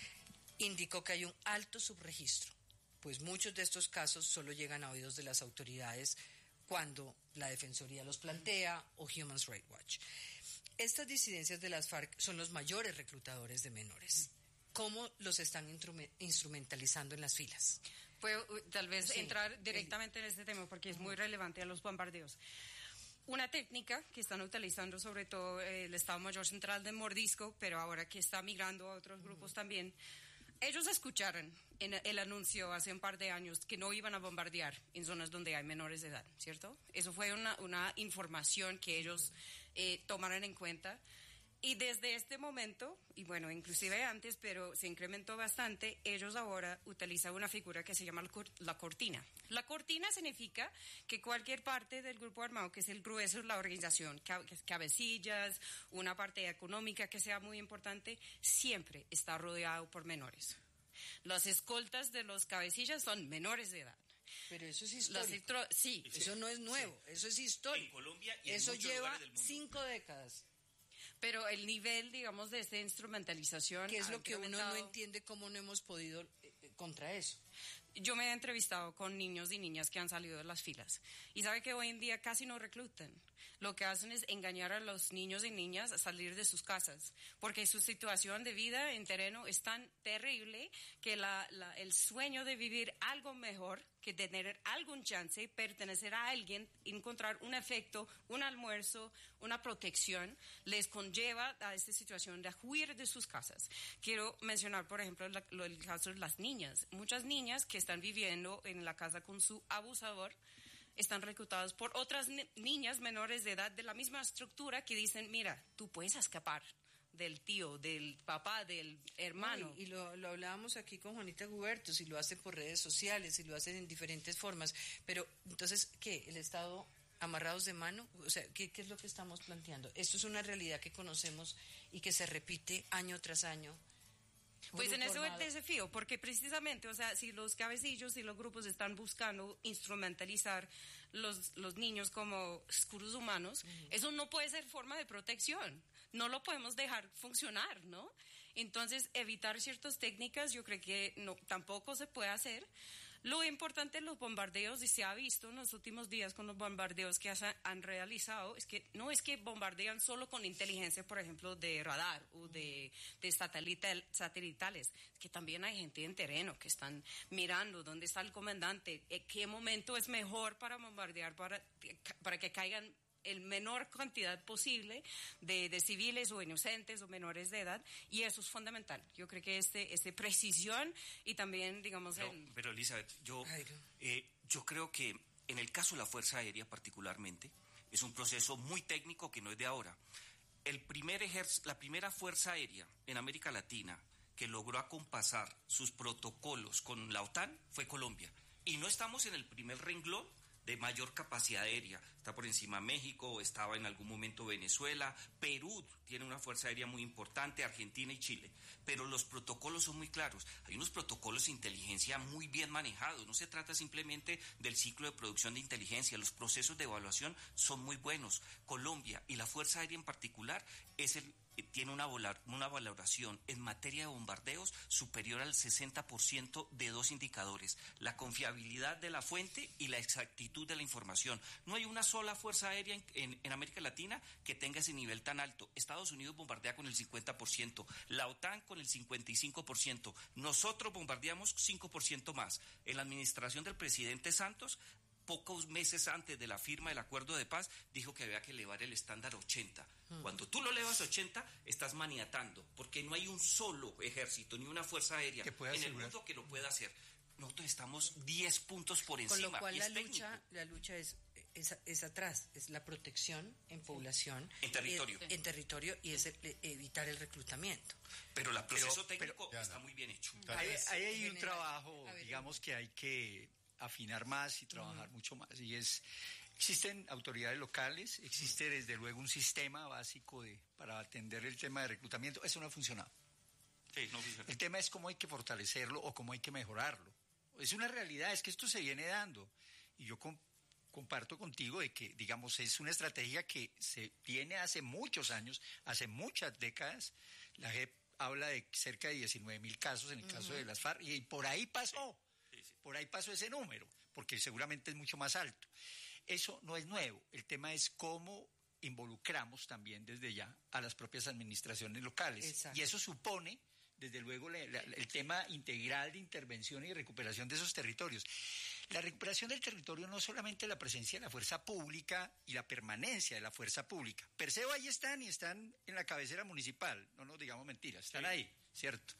Indicó que hay un alto subregistro, pues muchos de estos casos solo llegan a oídos de las autoridades cuando la Defensoría los plantea o Human Rights Watch. Estas disidencias de las FARC son los mayores reclutadores de menores. ¿Cómo los están instrumentalizando en las filas? Puedo tal vez entrar directamente en este tema porque es muy relevante a los bombardeos. Una técnica que están utilizando sobre todo el Estado Mayor Central de Mordisco, pero ahora que está migrando a otros grupos también. Ellos escucharon en el anuncio hace un par de años que no iban a bombardear en zonas donde hay menores de edad, ¿cierto? Eso fue una información que ellos tomaron en cuenta. Y desde este momento, y bueno, inclusive antes, pero se incrementó bastante, ellos ahora utilizan una figura que se llama la cortina. La cortina significa que cualquier parte del grupo armado, que es el grueso de la organización, cabecillas, una parte económica que sea muy importante, siempre está rodeado por menores. Las escoltas de los cabecillas son menores de edad. Pero eso es histórico. Sí. Eso no es nuevo, eso es histórico. En Colombia y en eso muchos lleva lugares del mundo. 5 décadas. Pero el nivel, digamos, de esta instrumentalización... ¿Qué es lo que uno no entiende cómo no hemos podido contra eso? Yo me he entrevistado con niños y niñas que han salido de las filas. Y sabe que hoy en día casi no reclutan. Lo que hacen es engañar a los niños y niñas a salir de sus casas. Porque su situación de vida en terreno es tan terrible que el sueño de vivir algo mejor, que tener algún chance, pertenecer a alguien, encontrar un afecto, un almuerzo, una protección, les conlleva a esta situación de huir de sus casas. Quiero mencionar, por ejemplo, el caso de las niñas. Muchas niñas que están viviendo en la casa con su abusador están reclutadas por otras niñas menores de edad de la misma estructura que dicen, mira, tú puedes escapar del tío, del papá, del hermano. Y lo hablábamos aquí con Juanita Gubertos, y lo hacen por redes sociales, y lo hacen en diferentes formas. Pero, entonces, ¿qué? ¿El Estado amarrados de mano? O sea, ¿qué es lo que estamos planteando? Esto es una realidad que conocemos y que se repite año tras año. Pues en eso es el desafío, porque precisamente, o sea, si los cabecillos y los grupos están buscando instrumentalizar los niños como escudos humanos, eso no puede ser forma de protección, no lo podemos dejar funcionar, ¿no? Entonces, evitar ciertas técnicas yo creo que no, tampoco se puede hacer. Lo importante en los bombardeos, y se ha visto en los últimos días con los bombardeos que han realizado, es que no es que bombardean solo con inteligencia, por ejemplo, de radar o de satelitales, es que también hay gente en terreno que están mirando dónde está el comandante, qué momento es mejor para bombardear, para que caigan el menor cantidad posible de civiles o inocentes o menores de edad, y eso es fundamental. Yo creo que este precisión y también, digamos... Pero Elizabeth, yo creo que en el caso de la Fuerza Aérea particularmente, es un proceso muy técnico que no es de ahora. La primera Fuerza Aérea en América Latina que logró acompasar sus protocolos con la OTAN fue Colombia. Y no estamos en el primer renglón de mayor capacidad aérea. Está por encima México, estaba en algún momento Venezuela, Perú tiene una fuerza aérea muy importante, Argentina y Chile. Pero los protocolos son muy claros. Hay unos protocolos de inteligencia muy bien manejados. No se trata simplemente del ciclo de producción de inteligencia. Los procesos de evaluación son muy buenos. Colombia y la Fuerza Aérea en particular tiene una valoración en materia de bombardeos superior al 60% de dos indicadores: la confiabilidad de la fuente y la exactitud de la información. No hay una sola fuerza aérea en América Latina que tenga ese nivel tan alto. Estados Unidos bombardea con el 50%, la OTAN con el 55%, nosotros bombardeamos 5% más. En la administración del presidente Santos, pocos meses antes de la firma del acuerdo de paz, dijo que había que elevar el estándar a 80. Cuando tú lo elevas a 80, estás maniatando, porque no hay un solo ejército ni una fuerza aérea en el mundo que lo pueda hacer. Nosotros estamos 10 puntos por encima. Con lo cual la lucha es atrás, es la protección en población. En territorio. En territorio, y es evitar el reclutamiento. Pero el proceso técnico está muy bien hecho. Hay un trabajo, digamos, que hay que afinar más y trabajar mucho más, y existen autoridades locales, existe desde luego un sistema básico para atender el tema de reclutamiento. Eso no ha funcionado. Sí, no funciona. El tema es cómo hay que fortalecerlo o cómo hay que mejorarlo. Es una realidad, es que esto se viene dando, y yo comparto contigo de que, digamos, es una estrategia que se tiene hace muchos años, hace muchas décadas. La JEP habla de cerca de 19,000 casos en el caso de las FARC, y por ahí pasó. Por ahí pasó ese número, porque seguramente es mucho más alto. Eso no es nuevo. El tema es cómo involucramos también desde ya a las propias administraciones locales. Exacto. Y eso supone, desde luego, el tema integral de intervención y recuperación de esos territorios. La recuperación del territorio no solamente la presencia de la fuerza pública y la permanencia de la fuerza pública. Per se ahí están, y están en la cabecera municipal. No nos digamos mentiras, están ahí, ¿cierto?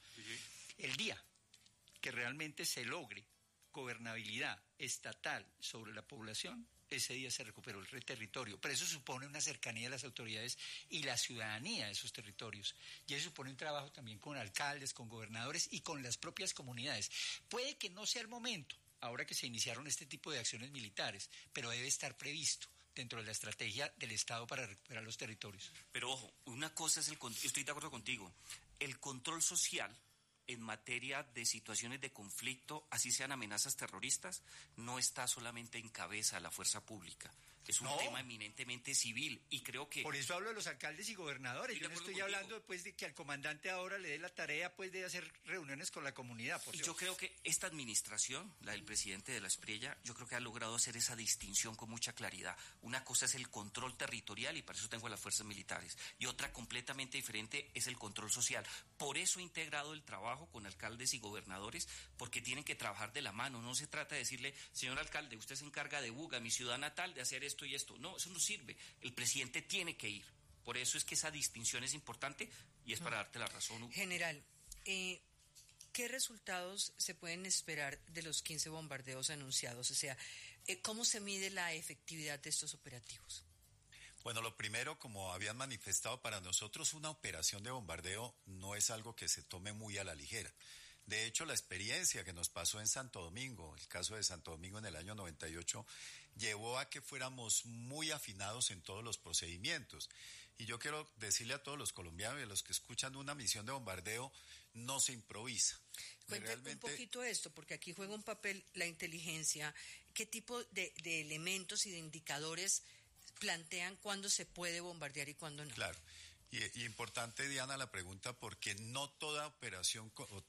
El día que realmente se logre gobernabilidad estatal sobre la población, ese día se recuperó el territorio. Pero eso supone una cercanía de las autoridades y la ciudadanía de esos territorios. Y eso supone un trabajo también con alcaldes, con gobernadores y con las propias comunidades. Puede que no sea el momento, ahora que se iniciaron este tipo de acciones militares, pero debe estar previsto dentro de la estrategia del Estado para recuperar los territorios. Pero ojo, una cosa es estoy de acuerdo contigo, el control social en materia de situaciones de conflicto, así sean amenazas terroristas, no está solamente en cabeza de la fuerza pública. Es un tema eminentemente civil, y creo que... Por eso hablo de los alcaldes y gobernadores. Yo no estoy hablando pues, de que al comandante ahora le dé la tarea pues, de hacer reuniones con la comunidad. Y yo creo que esta administración, la del presidente de la Espriella, yo creo que ha logrado hacer esa distinción con mucha claridad. Una cosa es el control territorial, y para eso tengo a las fuerzas militares, y otra completamente diferente es el control social. Por eso he integrado el trabajo con alcaldes y gobernadores, porque tienen que trabajar de la mano. No se trata de decirle, señor alcalde, usted se encarga de Buga, mi ciudad natal, de hacer esto y esto. No, eso no sirve. El presidente tiene que ir. Por eso es que esa distinción es importante, y es para darte la razón, Hugo. General, ¿qué resultados se pueden esperar de los 15 bombardeos anunciados? O sea, ¿cómo se mide la efectividad de estos operativos? Bueno, lo primero, como habían manifestado, para nosotros una operación de bombardeo no es algo que se tome muy a la ligera. De hecho, la experiencia que nos pasó en Santo Domingo, el caso de Santo Domingo en el año 98, llevó a que fuéramos muy afinados en todos los procedimientos. Y yo quiero decirle a todos los colombianos y a los que escuchan, una misión de bombardeo no se improvisa. Cuéntame un poquito esto, porque aquí juega un papel la inteligencia. ¿Qué tipo de elementos y de indicadores plantean cuándo se puede bombardear y cuándo no? Claro. Y importante, Diana, la pregunta, porque no toda operación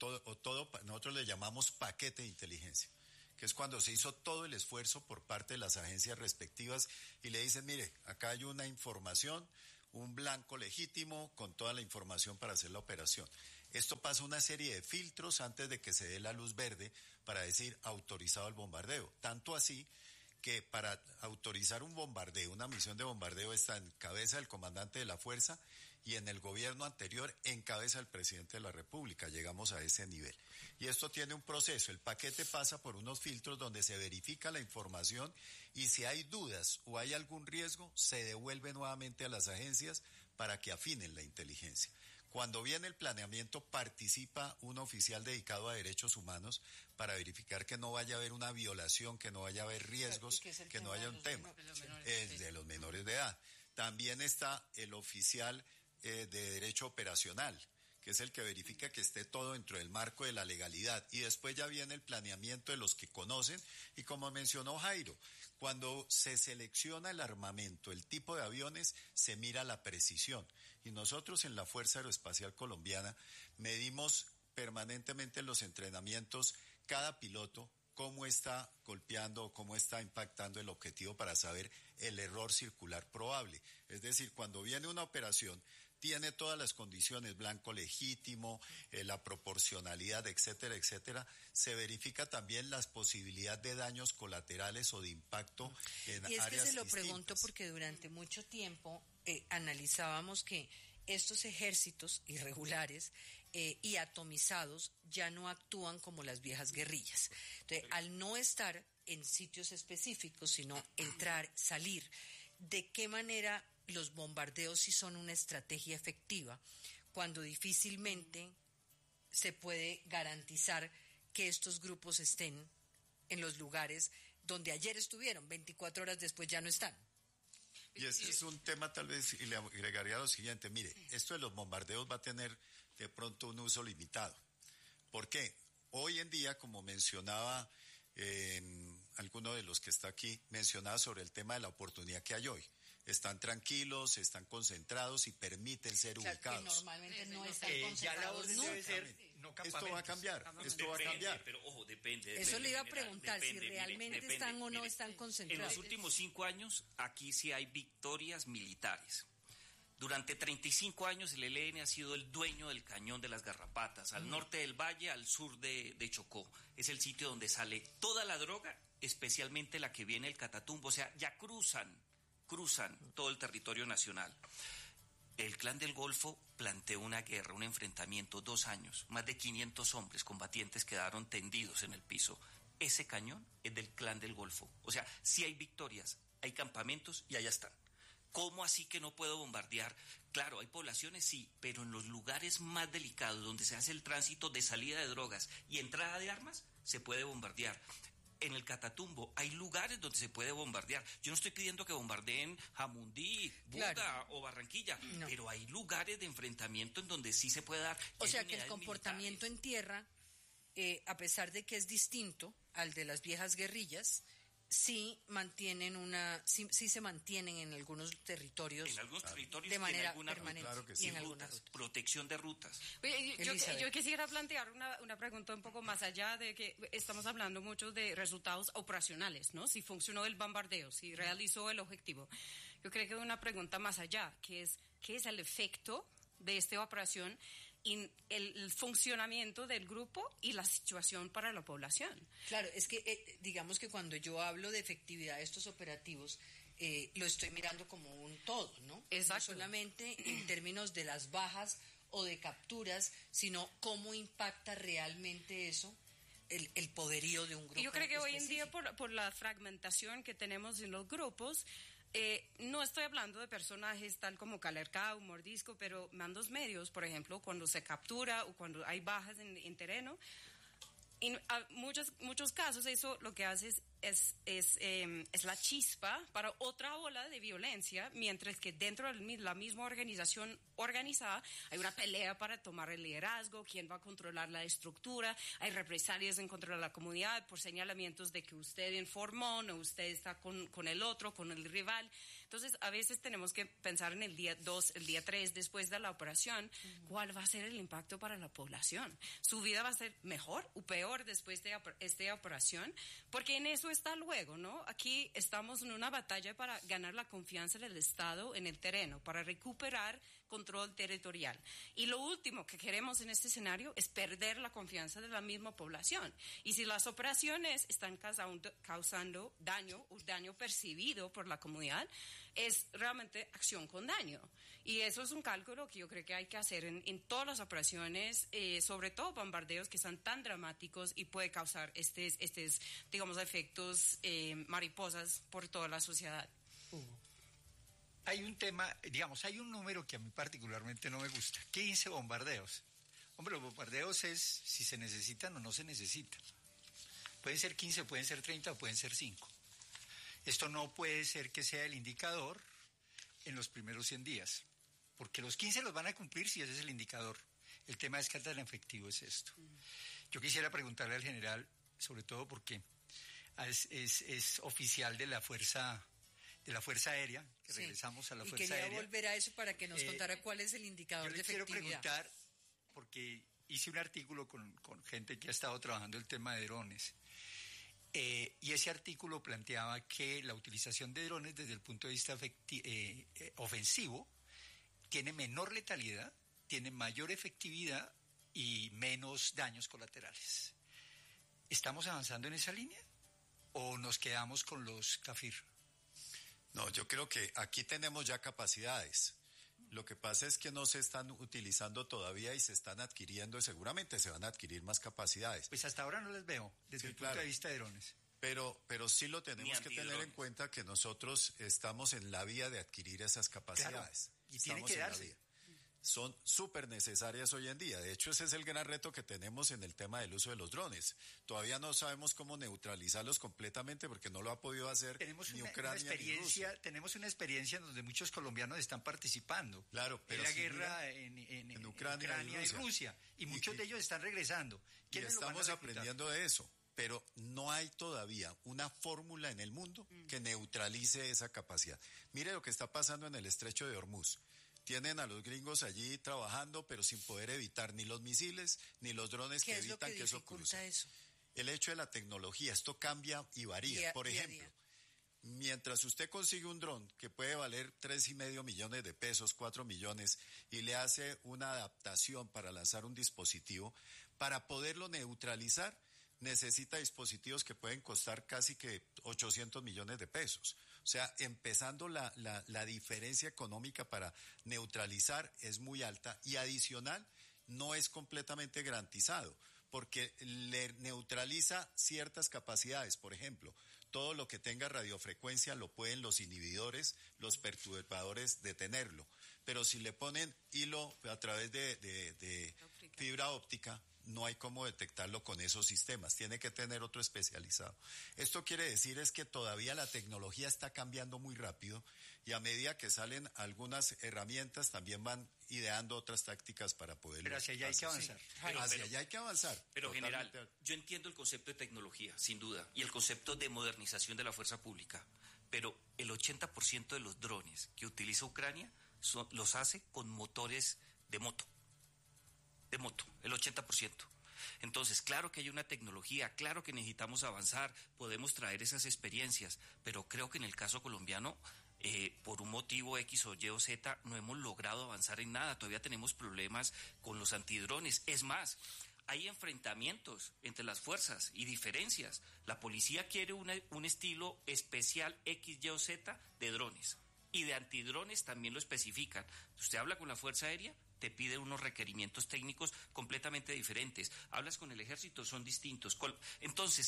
nosotros le llamamos paquete de inteligencia, que es cuando se hizo todo el esfuerzo por parte de las agencias respectivas y le dicen, mire, acá hay una información, un blanco legítimo con toda la información para hacer la operación. Esto pasa una serie de filtros antes de que se dé la luz verde para decir autorizado el bombardeo. Tanto así que para autorizar un bombardeo, una misión de bombardeo, está en cabeza del comandante de la fuerza y en el gobierno anterior en cabeza del presidente de la República. Llegamos a ese nivel. Y esto tiene un proceso. El paquete pasa por unos filtros donde se verifica la información y si hay dudas o hay algún riesgo, se devuelve nuevamente a las agencias para que afinen la inteligencia. Cuando viene el planeamiento, participa un oficial dedicado a derechos humanos para verificar que no vaya a haber una violación, que no vaya a haber riesgos, que no haya un tema. El de los menores de edad. También está el oficial de derecho operacional, que es el que verifica que esté todo dentro del marco de la legalidad. Y después ya viene el planeamiento de los que conocen. Y como mencionó Jairo, cuando se selecciona el armamento, el tipo de aviones, se mira la precisión. Y nosotros en la Fuerza Aeroespacial Colombiana medimos permanentemente en los entrenamientos cada piloto cómo está golpeando o cómo está impactando el objetivo para saber el error circular probable. Es decir, cuando viene una operación, tiene todas las condiciones, blanco legítimo, la proporcionalidad, etcétera, etcétera. Se verifica también las posibilidades de daños colaterales o de impacto en áreas distintas. Y es que se lo pregunto porque durante mucho tiempo analizábamos que estos ejércitos irregulares y atomizados ya no actúan como las viejas guerrillas. Entonces, al no estar en sitios específicos, sino entrar, salir, ¿de qué manera los bombardeos sí son una estrategia efectiva cuando difícilmente se puede garantizar que estos grupos estén en los lugares donde ayer estuvieron, 24 horas después ya no están? Y ese es un tema, tal vez, y le agregaría lo siguiente. Mire, esto de los bombardeos va a tener de pronto un uso limitado. ¿Por qué? Hoy en día, como mencionaba alguno de los que está aquí, mencionaba sobre el tema de la oportunidad que hay hoy. Están tranquilos, están concentrados y permiten ser ubicados. Que normalmente no están concentrados. Ya la orden debe ser no campamentos. Esto va a cambiar, esto va a cambiar. Pero ojo, depende. Eso le iba a preguntar, si realmente están o no están concentrados. En los últimos 5 años, aquí sí hay victorias militares. Durante 35 años el ELN ha sido el dueño del Cañón de las Garrapatas, al norte del valle, al sur de Chocó. Es el sitio donde sale toda la droga, especialmente la que viene del Catatumbo. O sea, ya cruzan todo el territorio nacional. El Clan del Golfo planteó una guerra, un enfrentamiento, 2 años. Más de 500 hombres combatientes quedaron tendidos en el piso. Ese cañón es del Clan del Golfo. O sea, sí hay victorias, hay campamentos y allá están. ¿Cómo así que no puedo bombardear? Claro, hay poblaciones, sí, pero en los lugares más delicados, donde se hace el tránsito de salida de drogas y entrada de armas, se puede bombardear. En el Catatumbo hay lugares donde se puede bombardear. Yo no estoy pidiendo que bombardeen Jamundí, Buga o Barranquilla, pero hay lugares de enfrentamiento en donde sí se puede dar. O sea que el comportamiento en tierra, a pesar de que es distinto al de las viejas guerrillas, sí se mantienen en algunos territorios. En algunos territorios de manera permanente. Claro que sí. Y en algunas rutas. Protección de rutas. Oye, yo quisiera plantear una pregunta un poco más allá de que estamos hablando mucho de resultados operacionales, ¿no? Si funcionó el bombardeo, si realizó el objetivo. Yo creo que hay una pregunta más allá, que es ¿qué es el efecto de esta operación y el funcionamiento del grupo y la situación para la población? Claro, es que digamos que cuando yo hablo de efectividad de estos operativos, lo estoy mirando como un todo, ¿no? Exacto. No solamente en términos de las bajas o de capturas, sino cómo impacta realmente eso, el poderío de un grupo. Yo creo que hoy en día, específico. por la fragmentación que tenemos en los grupos, no estoy hablando de personajes tal como Calercá o Mordisco, pero mandos medios, por ejemplo, cuando se captura o cuando hay bajas en terreno. En muchos casos eso lo que hace es es la chispa para otra ola de violencia, mientras que dentro de la misma organización organizada hay una pelea para tomar el liderazgo, quién va a controlar la estructura, hay represalias en contra de la comunidad por señalamientos de que usted informó, no usted está con el otro, con el rival. Entonces, a veces tenemos que pensar en el día 2, el día 3, después de la operación, cuál va a ser el impacto para la población. Su vida va a ser mejor o peor después de esta operación, porque en eso está luego, ¿no? Aquí estamos en una batalla para ganar la confianza del Estado en el terreno, para recuperar control territorial. Y lo último que queremos en este escenario es perder la confianza de la misma población. Y si las operaciones están causando daño o daño percibido por la comunidad, es realmente acción con daño. Y eso es un cálculo que yo creo que hay que hacer en todas las operaciones, sobre todo bombardeos que son tan dramáticos y puede causar estos digamos, efectos mariposas por toda la sociedad. Hay un tema, digamos, hay un número que a mí particularmente no me gusta. 15 bombardeos. Hombre, los bombardeos es si se necesitan o no se necesitan. Pueden ser 15, pueden ser 30 o pueden ser 5. Esto no puede ser que sea el indicador en los primeros 100 días, porque los 15 los van a cumplir si ese es el indicador. El tema es qué tan efectivo es esto. Yo quisiera preguntarle al general, sobre todo porque es oficial de la Fuerza Aérea, que sí, regresamos a la Fuerza Aérea. Y quería volver a eso para que nos contara cuál es el indicador de efectividad. Yo le quiero preguntar, porque hice un artículo con gente que ha estado trabajando el tema de drones, y ese artículo planteaba que la utilización de drones desde el punto de vista ofensivo tiene menor letalidad, tiene mayor efectividad y menos daños colaterales. ¿Estamos avanzando en esa línea o nos quedamos con los Kafir? No, yo creo que aquí tenemos ya capacidades. Lo que pasa es que no se están utilizando todavía y se están adquiriendo, y seguramente se van a adquirir más capacidades. Pues hasta ahora no les veo, desde el punto de vista de drones. Pero sí lo tenemos que tener en cuenta que nosotros estamos en la vía de adquirir esas capacidades. Claro, y tiene que darse. Son súper necesarias hoy en día. De hecho, ese es el gran reto que tenemos en el tema del uso de los drones. Todavía no sabemos cómo neutralizarlos completamente porque no lo ha podido hacer ni Ucrania ni Rusia. Tenemos una experiencia en donde muchos colombianos están participando. Claro, pero en la guerra en Ucrania y Rusia. Y muchos de ellos están regresando. Y estamos aprendiendo de eso. Pero no hay todavía una fórmula en el mundo que neutralice esa capacidad. Mire lo que está pasando en el estrecho de Hormuz. Tienen a los gringos allí trabajando, pero sin poder evitar ni los misiles ni los drones que evitan que eso cruce. El hecho de la tecnología, esto cambia y varía. Por ejemplo, mientras usted consigue un dron que puede valer 3.5 millones de pesos, 4 millones, y le hace una adaptación para lanzar un dispositivo, para poderlo neutralizar, necesita dispositivos que pueden costar casi que 800 millones de pesos. O sea, empezando la diferencia económica para neutralizar es muy alta y adicional no es completamente garantizado porque le neutraliza ciertas capacidades. Por ejemplo, todo lo que tenga radiofrecuencia lo pueden los inhibidores, los perturbadores detenerlo. Pero si le ponen hilo a través de fibra óptica, no hay cómo detectarlo con esos sistemas, tiene que tener otro especializado. Esto quiere decir es que todavía la tecnología está cambiando muy rápido y a medida que salen algunas herramientas también van ideando otras tácticas para poderlo. Pero hacia allá hay que avanzar. Hacia allá hay que avanzar. Pero general, yo entiendo el concepto de tecnología, sin duda, y el concepto de modernización de la fuerza pública, pero el 80% de los drones que utiliza Ucrania los hace con motores de moto, el 80%. Entonces, claro que hay una tecnología, claro que necesitamos avanzar, podemos traer esas experiencias, pero creo que en el caso colombiano, por un motivo X o Y o Z, no hemos logrado avanzar en nada, todavía tenemos problemas con los antidrones. Es más, hay enfrentamientos entre las fuerzas y diferencias. La policía quiere un estilo especial X, Y o Z de drones, y de antidrones también lo especifican. Usted habla con la Fuerza Aérea, te pide unos requerimientos técnicos completamente diferentes. Hablas con el ejército, son distintos. Entonces,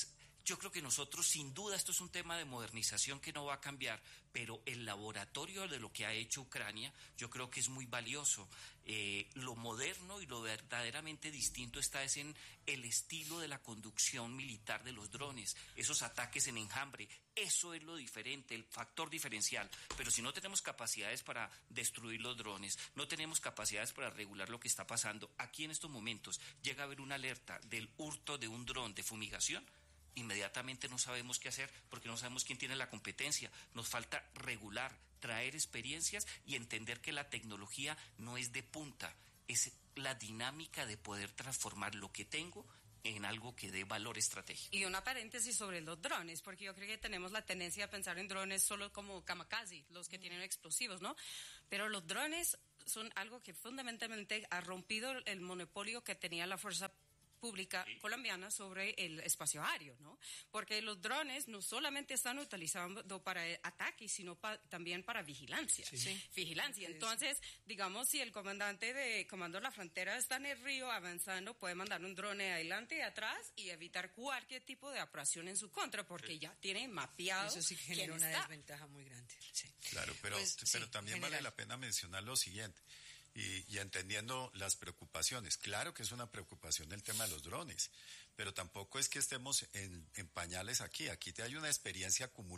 Yo creo que nosotros, sin duda, esto es un tema de modernización que no va a cambiar, pero el laboratorio de lo que ha hecho Ucrania, yo creo que es muy valioso. Lo moderno y lo verdaderamente distinto está es en el estilo de la conducción militar de los drones, esos ataques en enjambre. Eso es lo diferente, el factor diferencial. Pero si no tenemos capacidades para destruir los drones, no tenemos capacidades para regular lo que está pasando, aquí en estos momentos llega a haber una alerta del hurto de un dron de fumigación, inmediatamente no sabemos qué hacer porque no sabemos quién tiene la competencia. Nos falta regular, traer experiencias y entender que la tecnología no es de punta, es la dinámica de poder transformar lo que tengo en algo que dé valor estratégico. Y una paréntesis sobre los drones, porque yo creo que tenemos la tendencia a pensar en drones solo como kamikaze, los que tienen explosivos, ¿no? Pero los drones son algo que fundamentalmente ha rompido el monopolio que tenía la fuerza pública colombiana sobre el espacio aéreo, ¿no? Porque los drones no solamente están utilizando para ataques, sino también para vigilancia. Vigilancia. Entonces, digamos, si el comandante de Comando de la Frontera está en el río avanzando, puede mandar un drone adelante y atrás y evitar cualquier tipo de operación en su contra, porque ya tiene mapeado. Eso sí genera una desventaja muy grande. Sí. Claro, pero también general. vale la pena mencionar lo siguiente. Y entendiendo las preocupaciones, claro que es una preocupación el tema de los drones, pero tampoco es que estemos en pañales aquí hay una experiencia acumulada.